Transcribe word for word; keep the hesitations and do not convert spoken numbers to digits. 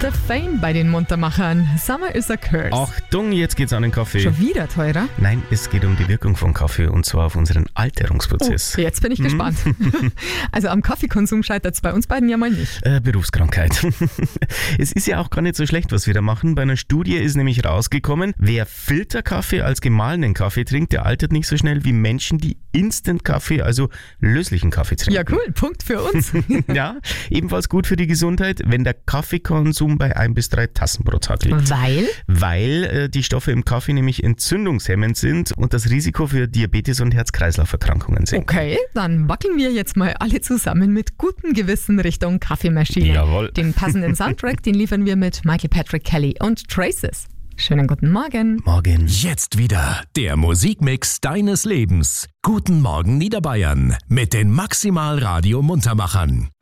The Fame bei den Muntermachern. Summer is a curse. Achtung, jetzt geht's an den Kaffee. Schon wieder teurer? Nein, es geht um die Wirkung von Kaffee und zwar auf unseren Alterungsprozess. Oh, jetzt bin ich hm? gespannt. Also am Kaffeekonsum scheitert es bei uns beiden ja mal nicht. Äh, Berufskrankheit. Es ist ja auch gar nicht so schlecht, was wir da machen. Bei einer Studie ist nämlich rausgekommen, wer Filterkaffee als gemahlenen Kaffee trinkt, der altert nicht so schnell wie Menschen, die Instant-Kaffee, also löslichen Kaffee trinken. Ja cool, Punkt für uns. Ja, ebenfalls gut für die Gesundheit, wenn der Kaffeekonsum bei ein bis drei Tassen pro Tag liegt. Weil? Weil äh, die Stoffe im Kaffee nämlich entzündungshemmend sind und das Risiko für Diabetes und Herz-Kreislauf-Erkrankungen senken. Okay, dann wackeln wir jetzt mal alle zusammen mit gutem Gewissen Richtung Kaffeemaschine. Jawohl. Den passenden Soundtrack, den liefern wir mit Michael Patrick Kelly und Traces. Schönen guten Morgen. Morgen. Jetzt wieder der Musikmix deines Lebens. Guten Morgen Niederbayern mit den Maximal Radio Muntermachern.